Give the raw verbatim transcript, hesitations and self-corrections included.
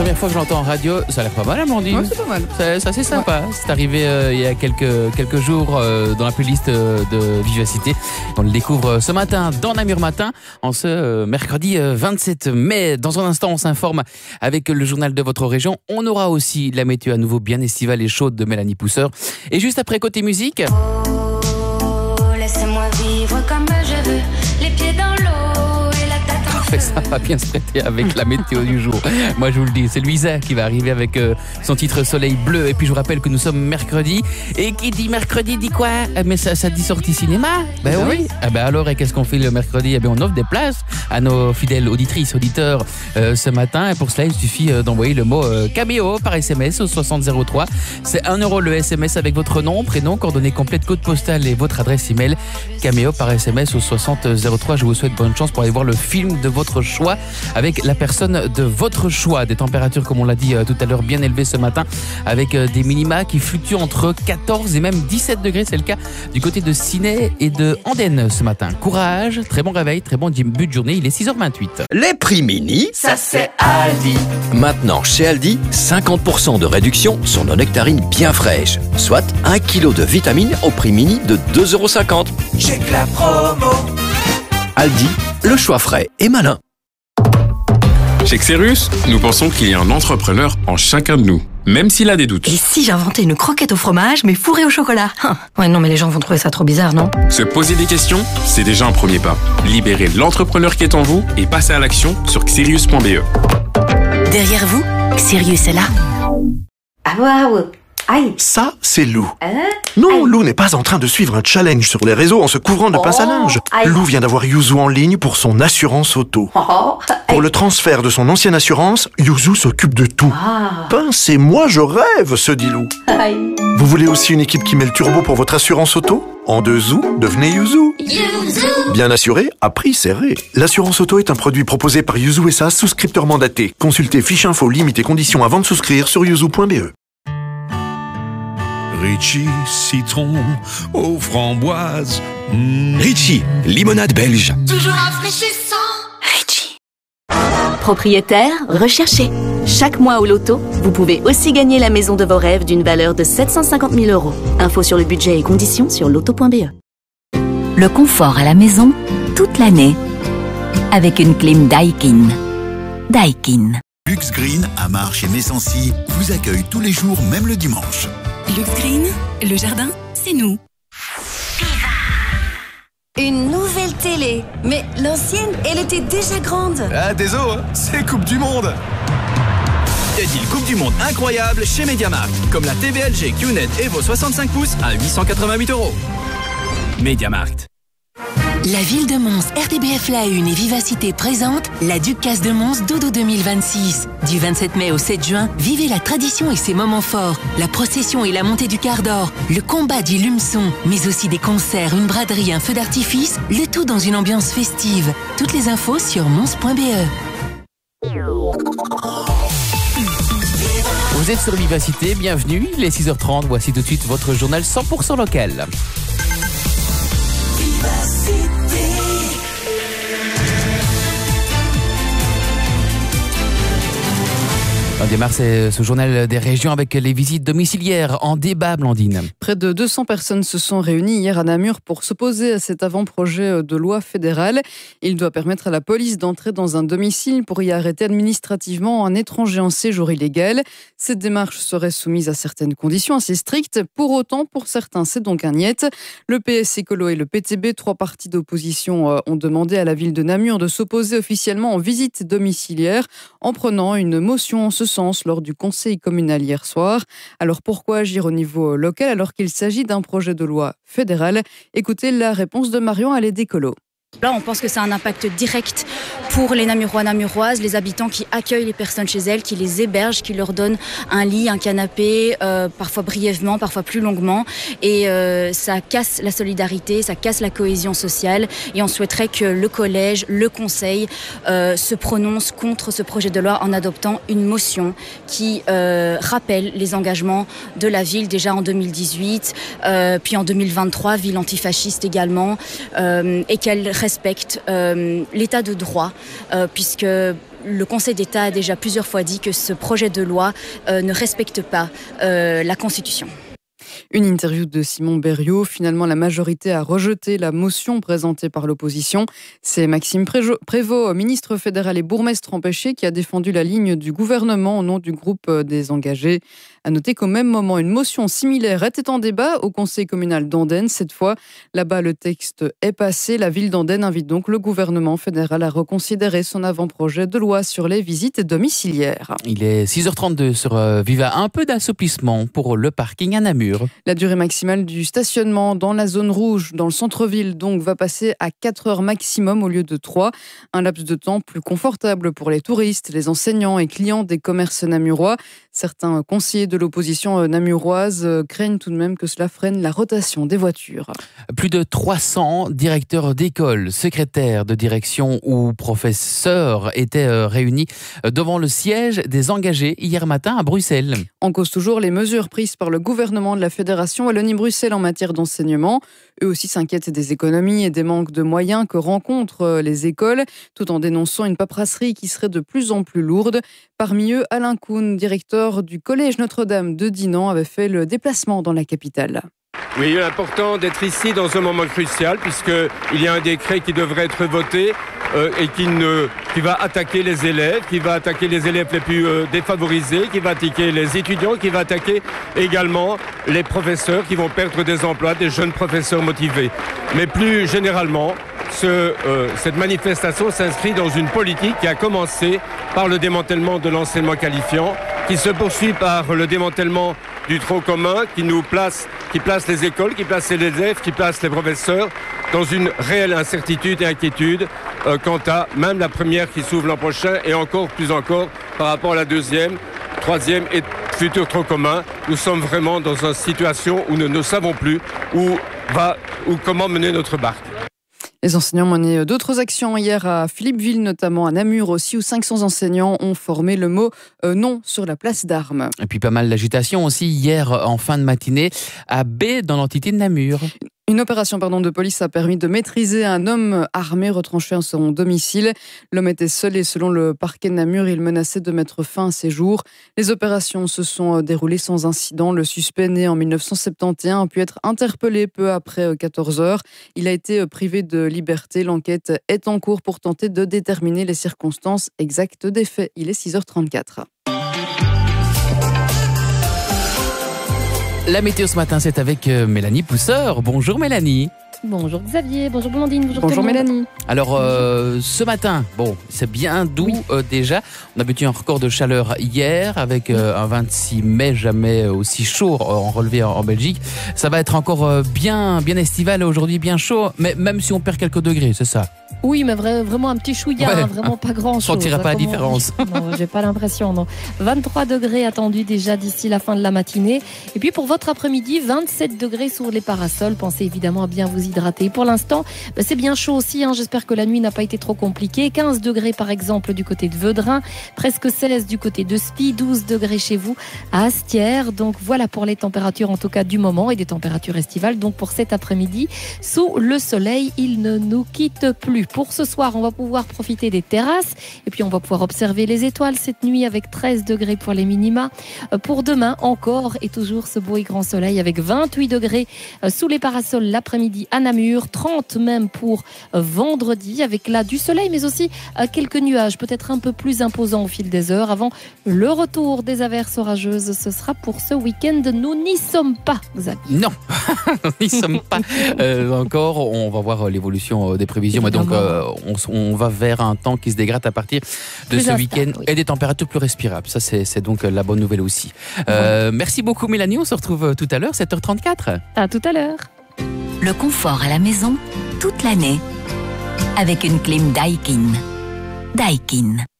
première fois que je l'entends en radio, ça a l'air pas mal, Amandine. Ouais, c'est pas mal. C'est, c'est assez sympa. Ouais. C'est arrivé euh, il y a quelques, quelques jours euh, dans la playlist euh, de Vivacité. On le découvre ce matin dans Namur Matin, en ce euh, mercredi euh, vingt-sept mai. Dans un instant, on s'informe avec le journal de votre région. On aura aussi la météo à nouveau bien estivale et chaude de Mélanie Pousseur. Et juste après, côté musique... Oh, laissez-moi vivre comme je veux, les pieds dans l'eau et la tête en feu. Ça va bien se prêter avec la météo du jour. Moi, je vous le dis, c'est Louisa qui va arriver avec euh, son titre Soleil bleu. Et puis, je vous rappelle que nous sommes mercredi. Et qui dit mercredi dit quoi? Mais ça, ça dit sortie cinéma. Ben oui. oui. Ah ben alors, et qu'est-ce qu'on fait le mercredi? Eh ben, on offre des places à nos fidèles auditrices, auditeurs euh, ce matin. Et pour cela, il suffit euh, d'envoyer le mot euh, caméo par S M S au soixante zéro trois. C'est un euro le S M S avec votre nom, prénom, coordonnées complètes, code postal et votre adresse email. Caméo par S M S au soixante zéro trois. Je vous souhaite bonne chance pour aller voir le film de votre choix avec la personne de votre choix. Des températures, comme on l'a dit euh, tout à l'heure, bien élevées ce matin avec euh, des minima qui fluctuent entre quatorze et même dix-sept degrés. C'est le cas du côté de Ciney et de Andenne ce matin. Courage, très bon réveil, très bon début de journée. Il est six heures vingt-huit. Les prix mini, ça c'est Aldi. Maintenant chez Aldi, cinquante pour cent de réduction sur nos nectarines bien fraîches. Soit un kilo de vitamines au prix mini de deux euros cinquante. J'ai que la promo. Aldi, le choix frais et malin. Chez Xérus, nous pensons qu'il y a un entrepreneur en chacun de nous, même s'il a des doutes. Et si j'inventais une croquette au fromage, mais fourrée au chocolat? Hum. Ouais, non, mais les gens vont trouver ça trop bizarre, non? Se poser des questions, c'est déjà un premier pas. Libérez l'entrepreneur qui est en vous et passez à l'action sur xérius point b e. Derrière vous, Xérius est là. Ah waouh! Aïe! Ça, c'est Lou. Hein? Non, Lou n'est pas en train de suivre un challenge sur les réseaux en se couvrant de Oh, pince à linge. aïe. Lou vient d'avoir Yuzu en ligne pour son assurance auto. Oh, Pour le transfert de son ancienne assurance, Yuzu s'occupe de tout. Ah. Pince et moi, je rêve, se dit Lou. Aïe. Vous voulez aussi une équipe qui met le turbo pour votre assurance auto? En deux zou, devenez Yuzu. Yuzu. Bien assuré, à prix serré. L'assurance auto est un produit proposé par Yuzu S A, souscripteur mandaté. Consultez fiche info, limites et conditions avant de souscrire sur yuzu point b e. Ritchie, citron aux framboises. Mmh. Ritchie, limonade belge. Toujours rafraîchissant. Ritchie. Propriétaire, recherché. Chaque mois au loto, vous pouvez aussi gagner la maison de vos rêves d'une valeur de sept cent cinquante mille euros. Info sur le budget et conditions sur loto point b e. Le confort à la maison, toute l'année. Avec une clim Daikin. Daikin. Lux Green, à Marche et Messancy, vous accueille tous les jours, même le dimanche. Lux Green, le jardin, c'est nous. Une nouvelle télé. Mais l'ancienne, elle était déjà grande. Ah, désolé, hein, c'est Coupe du Monde. Des deals Coupe du Monde incroyables chez MediaMarkt. Comme la T V L G Q N E T Evo soixante-cinq pouces à huit cent quatre-vingt-huit euros. MediaMarkt. La ville de Mons, R T B F La Une et Vivacité présente la Ducasse de Mons Dodo deux mille vingt-six. Du vingt-sept mai au sept juin, vivez la tradition et ses moments forts. La procession et la montée du quart d'or, le combat du lumeçon, mais aussi des concerts, une braderie, un feu d'artifice, le tout dans une ambiance festive. Toutes les infos sur mons point b e. Vous êtes sur Vivacité, bienvenue. Il est six heures trente, voici tout de suite votre journal cent pour cent local. On démarre ce journal des régions avec les visites domiciliaires en débat, Blandine. Près de deux cents personnes se sont réunies hier à Namur pour s'opposer à cet avant-projet de loi fédérale. Il doit permettre à la police d'entrer dans un domicile pour y arrêter administrativement un étranger en séjour illégal. Cette démarche serait soumise à certaines conditions assez strictes. Pour autant, pour certains, c'est donc un niet. Le P S Écolo et le P T B, trois partis d'opposition, ont demandé à la ville de Namur de s'opposer officiellement aux visites domiciliaires en prenant une motion en ce sens lors du conseil communal hier soir. Alors pourquoi agir au niveau local alors qu'il s'agit d'un projet de loi fédéral? Écoutez la réponse de Marion Allais d'Écolo. Là, on pense que c'est un impact direct pour les Namurois, Namuroises, les habitants qui accueillent les personnes chez elles, qui les hébergent, qui leur donnent un lit, un canapé, euh, parfois brièvement, parfois plus longuement. Et euh, ça casse la solidarité, ça casse la cohésion sociale. Et on souhaiterait que le collège, le conseil euh, se prononce contre ce projet de loi en adoptant une motion qui euh, rappelle les engagements de la ville déjà en deux mille dix-huit, euh, puis en deux mille vingt-trois, ville antifasciste également, euh, et qu'elle respecte euh, l'état de droit, euh, puisque le Conseil d'État a déjà plusieurs fois dit que ce projet de loi euh, ne respecte pas euh, la Constitution. Une interview de Simon Berriot. Finalement, la majorité a rejeté la motion présentée par l'opposition. C'est Maxime Prévost, ministre fédéral et bourgmestre empêché, qui a défendu la ligne du gouvernement au nom du groupe des engagés. À noter qu'au même moment, une motion similaire était en débat au conseil communal d'Andenne. Cette fois, là-bas, le texte est passé. La ville d'Andenne invite donc le gouvernement fédéral à reconsidérer son avant-projet de loi sur les visites domiciliaires. Il est six heures trente-deux sur Viva. Un peu d'assouplissement pour le parking à Namur. La durée maximale du stationnement dans la zone rouge, dans le centre-ville, donc, va passer à quatre heures maximum au lieu de trois. Un laps de temps plus confortable pour les touristes, les enseignants et clients des commerces namurois. Certains conseillers de l'opposition namuroise craignent tout de même que cela freine la rotation des voitures. Plus de trois cents directeurs d'école, secrétaires de direction ou professeurs étaient réunis devant le siège des engagés hier matin à Bruxelles. En cause toujours les mesures prises par le gouvernement de la Fédération Wallonie-Bruxelles en matière d'enseignement. Eux aussi s'inquiètent des économies et des manques de moyens que rencontrent les écoles, tout en dénonçant une paperasserie qui serait de plus en plus lourde. Parmi eux, Alain Kuhn, directeur du collège Notre-Dame de Dinan, avait fait le déplacement dans la capitale. Oui, il est important d'être ici dans un moment crucial puisqu'il y a un décret qui devrait être voté euh, et qui, ne, qui va attaquer les élèves, qui va attaquer les élèves les plus euh, défavorisés, qui va attaquer les étudiants, qui va attaquer également les professeurs qui vont perdre des emplois, des jeunes professeurs motivés. Mais plus généralement, ce, euh, cette manifestation s'inscrit dans une politique qui a commencé par le démantèlement de l'enseignement qualifiant, qui se poursuit par le démantèlement du tronc commun, qui nous place, qui place les écoles, qui place les élèves, qui place les professeurs dans une réelle incertitude et inquiétude euh, quant à même la première qui s'ouvre l'an prochain et encore plus encore par rapport à la deuxième, troisième et futur tronc commun. Nous sommes vraiment dans une situation où nous ne savons plus où va ou comment mener notre barque. Les enseignants menaient d'autres actions hier à Philippeville, notamment à Namur aussi, où cinq cents enseignants ont formé le mot euh, non sur la place d'Armes. Et puis pas mal d'agitation aussi hier en fin de matinée à B dans l'entité de Namur. Une opération pardon, de police a permis de maîtriser un homme armé retranché à son domicile. L'homme était seul et selon le parquet de Namur, il menaçait de mettre fin à ses jours. Les opérations se sont déroulées sans incident. Le suspect, né en mille neuf cent soixante et onze, a pu être interpellé peu après quatorze heures. Il a été privé de liberté. L'enquête est en cours pour tenter de déterminer les circonstances exactes des faits. Il est six heures trente-quatre. La météo ce matin, c'est avec Mélanie Pousseur. Bonjour Mélanie. Bonjour Xavier, bonjour Blandine, bonjour, bonjour Mélanie. Alors euh, ce matin, bon, c'est bien doux oui. euh, déjà. On a battu un record de chaleur hier avec euh, un vingt-six mai, jamais aussi chaud en relevé en, en Belgique. Ça va être encore euh, bien, bien estival aujourd'hui, bien chaud, mais même si on perd quelques degrés, c'est ça. Oui, mais vrai, vraiment un petit chouïa, ouais. hein, vraiment pas grand-chose. On ne sentira pas la différence. On... Non, j'ai pas l'impression, non. vingt-trois degrés attendus déjà d'ici la fin de la matinée. Et puis pour votre après-midi, vingt-sept degrés sur les parasols. Pensez évidemment à bien vous hydrater. Pour l'instant, bah, c'est bien chaud aussi. Hein. J'espère que la nuit n'a pas été trop compliquée. quinze degrés par exemple du côté de Veudrin, presque seize du côté de Spie, douze degrés chez vous à Astières. Donc voilà pour les températures en tout cas du moment et des températures estivales. Donc pour cet après-midi, sous le soleil, il ne nous quitte plus. Pour ce soir, on va pouvoir profiter des terrasses et puis on va pouvoir observer les étoiles cette nuit avec treize degrés pour les minima. Pour demain, encore et toujours ce beau et grand soleil avec vingt-huit degrés sous les parasols l'après-midi à Namur, trente même pour vendredi avec là du soleil mais aussi quelques nuages, peut-être un peu plus imposants au fil des heures avant le retour des averses orageuses. Ce sera pour ce week-end. Nous n'y sommes pas, Xavier. Non, nous n'y sommes pas euh, encore. On va voir l'évolution des prévisions. Mais donc, euh, on, on va vers un temps qui se dégrade à partir de plus ce week-end oui. et des températures plus respirables. Ça, c'est, c'est donc la bonne nouvelle aussi. Euh, ouais. Merci beaucoup, Mélanie. On se retrouve tout à l'heure, sept heures trente-quatre. À tout à l'heure. Le confort à la maison, toute l'année, avec une clim Daikin. Daikin.